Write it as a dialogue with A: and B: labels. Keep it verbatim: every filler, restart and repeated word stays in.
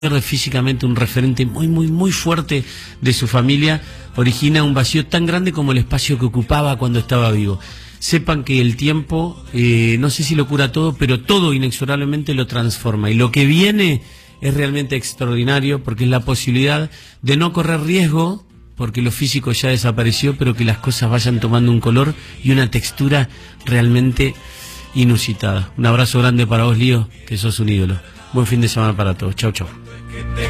A: pierde físicamente un referente muy, muy, muy fuerte de su familia, origina un vacío tan grande como el espacio que ocupaba cuando estaba vivo. Sepan que el tiempo, eh, no sé si lo cura todo, pero todo inexorablemente lo transforma. Y lo que viene es realmente extraordinario, porque es la posibilidad de no correr riesgo, porque lo físico ya desapareció, pero que las cosas vayan tomando un color y una textura realmente inusitada. Un abrazo grande para vos, Lío, que sos un ídolo. Buen fin de semana para todos. Chau, chau.